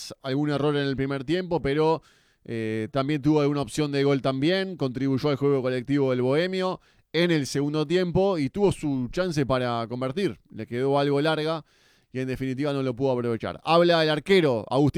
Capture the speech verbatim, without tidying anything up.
quizás algún error en el primer tiempo, pero eh, también tuvo alguna opción de gol también, contribuyó al juego colectivo del Bohemio en el segundo tiempo y tuvo su chance para convertir. Le quedó algo larga y en definitiva no lo pudo aprovechar. Habla el arquero Agustín